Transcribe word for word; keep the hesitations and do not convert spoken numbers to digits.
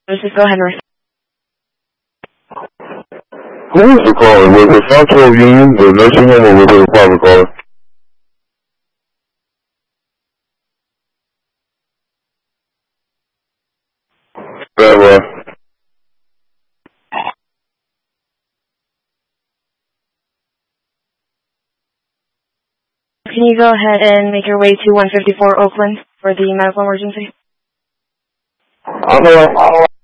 Let's just go ahead and... Who is the caller? Was it South twelve Union, the nursing home, or was it a private caller? That, uh, Can you go ahead and make your way to one fifty-four Oakland for the medical emergency? I don't know.